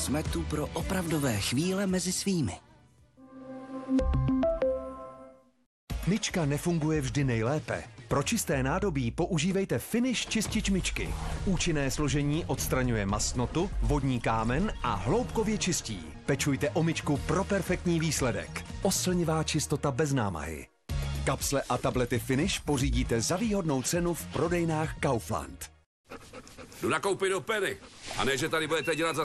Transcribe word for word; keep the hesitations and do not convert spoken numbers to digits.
Jsme tu pro opravdové chvíle mezi svými. Myčka nefunguje vždy nejlépe. Pro čisté nádobí používejte Finish čistič myčky. Účinné složení odstraňuje mastnotu, vodní kámen a hloubkově čistí. Pečujte o myčku pro perfektní výsledek. Oslnivá čistota bez námahy. Kapsle a tablety Finish pořídíte za výhodnou cenu v prodejnách Kaufland. Jdu nakoupit do Penny. A ne, že tady budete dělat za